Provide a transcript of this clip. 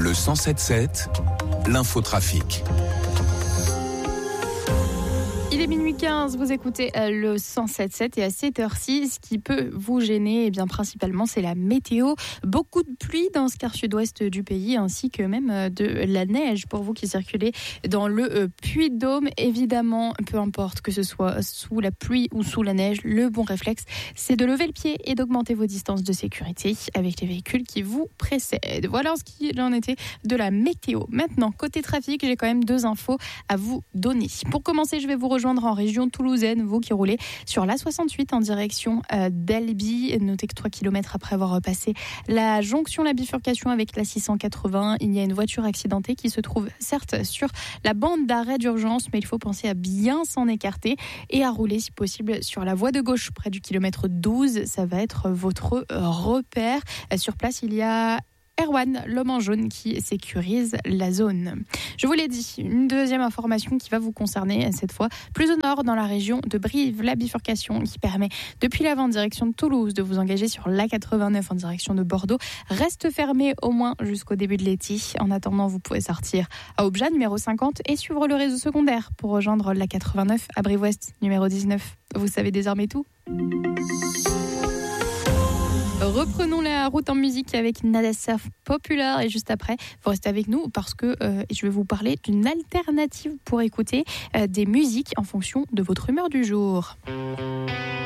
Le 107.7, l'infotrafic. Il est minuit 15, vous écoutez le 107.7 et à cette heure-ci, ce qui peut vous gêner, bien principalement, c'est la météo. Beaucoup de pluie dans ce quart sud-ouest du pays, ainsi que même de la neige pour vous qui circulez dans le Puy-de-Dôme. Évidemment, peu importe que ce soit sous la pluie ou sous la neige, le bon réflexe, c'est de lever le pied et d'augmenter vos distances de sécurité avec les véhicules qui vous précèdent. Voilà ce qu'il en était de la météo. Maintenant, côté trafic, j'ai quand même 2 infos à vous donner. Pour commencer, je vais vous rejoindre en région toulousaine, vous qui roulez sur l'A68 en direction d'Albi. Notez que 3 km après avoir passé la jonction, la bifurcation avec la 680, il y a une voiture accidentée qui se trouve certes sur la bande d'arrêt d'urgence, mais il faut penser à bien s'en écarter et à rouler si possible sur la voie de gauche près du kilomètre 12. Ça va être votre repère. Sur place, il y a Erwan, l'homme en jaune, qui sécurise la zone. Je vous l'ai dit, une deuxième information qui va vous concerner cette fois plus au nord dans la région de Brive, la bifurcation qui permet depuis l'avant direction de Toulouse de vous engager sur l'A89 en direction de Bordeaux reste fermée au moins jusqu'au début de l'été. En attendant, vous pouvez sortir à Aubejas numéro 50 et suivre le réseau secondaire pour rejoindre l'A89 à Brive-Ouest numéro 19. Vous savez désormais tout. Reprenons la route en musique avec Nada Surf Popular et juste après, vous restez avec nous parce que je vais vous parler d'une alternative pour écouter des musiques en fonction de votre humeur du jour.